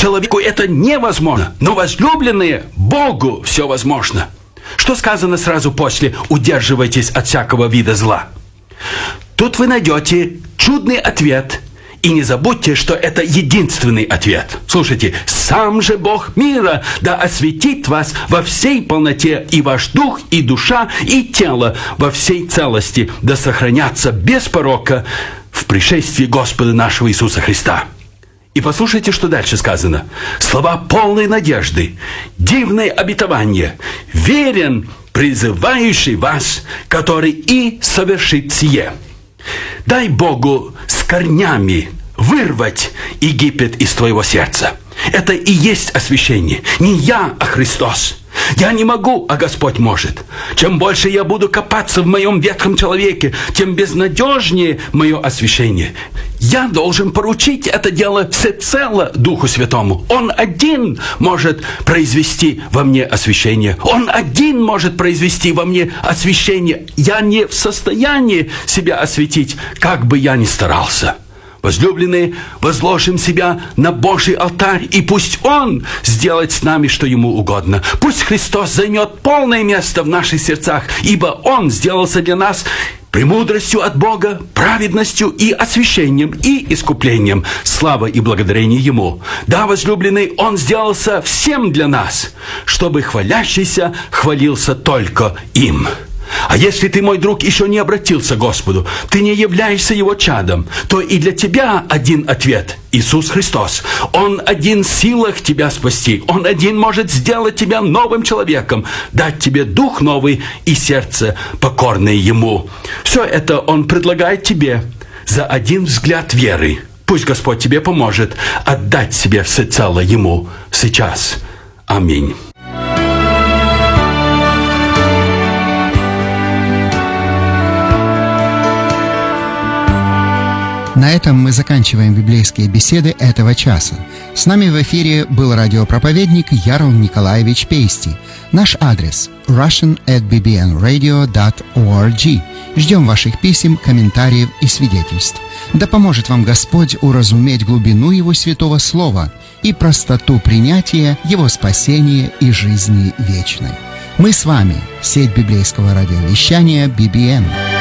Человеку это невозможно, но возлюбленные, Богу все возможно. Что сказано сразу после «удерживайтесь от всякого вида зла»? Тут вы найдете чудный ответ. И не забудьте, что это единственный ответ. Слушайте, «Сам же Бог мира да осветит вас во всей полноте, и ваш дух, и душа, и тело во всей целости да сохранятся без порока в пришествии Господа нашего Иисуса Христа». И послушайте, что дальше сказано. Слова полной надежды, дивное обетование, верен призывающий вас, который и совершит сие. Дай Богу с корнями вырвать Египет из твоего сердца. Это и есть освящение. Не я, а Христос. Я не могу, а Господь может. Чем больше я буду копаться в моем ветхом человеке, тем безнадежнее мое освящение. Я должен поручить это дело всецело Духу Святому. Он один может произвести во мне освящение. Он один может произвести во мне освящение. Я не в состоянии себя осветить, как бы я ни старался. Возлюбленные, возложим себя на Божий алтарь, и пусть Он сделает с нами, что Ему угодно. Пусть Христос займет полное место в наших сердцах, ибо Он сделался для нас премудростью от Бога, праведностью и освящением, и искуплением. Слава и благодарение Ему. Да, возлюбленный, Он сделался всем для нас, чтобы хвалящийся хвалился только им. А если ты, мой друг, еще не обратился к Господу, ты не являешься Его чадом, то и для тебя один ответ – Иисус Христос. Он один в силах тебя спасти. Он один может сделать тебя новым человеком, дать тебе дух новый и сердце, покорное Ему. Все это Он предлагает тебе за один взгляд веры. Пусть Господь тебе поможет отдать себе всецело Ему сейчас. Аминь. На этом мы заканчиваем библейские беседы этого часа. С нами в эфире был радиопроповедник Ярл Николаевич Пейсти. Наш адрес – russian@bbnradio.org. Ждем ваших писем, комментариев и свидетельств. Да поможет вам Господь уразуметь глубину Его святого Слова и простоту принятия Его спасения и жизни вечной. Мы с вами – сеть библейского радиовещания BBN.